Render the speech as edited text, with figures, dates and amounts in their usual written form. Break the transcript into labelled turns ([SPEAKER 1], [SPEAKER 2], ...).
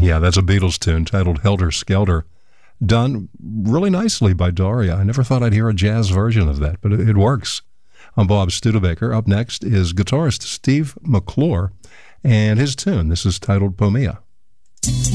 [SPEAKER 1] Yeah, that's a Beatles tune titled Helter Skelter, done really nicely by Daria. I never thought I'd hear a jazz version of that, but it works. I'm Bob Studebaker. Up next is guitarist Steve McClure and his tune. This is titled Pomea.